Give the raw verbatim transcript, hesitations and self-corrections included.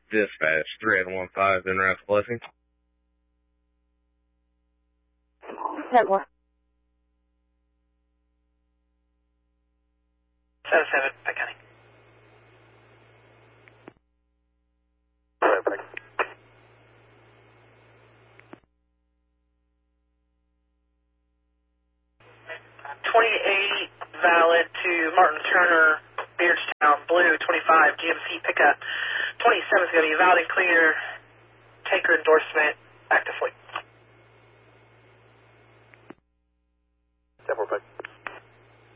Dispatch, three eight one five, in route to Blessing. ten one. seven seven, Pike County. twenty-eight valid to Martin Turner, Beardstown, Blue, twenty-five, G M C pickup. twenty-seven is going to be valid and clear. Tanker endorsement, back to fleet. ten four,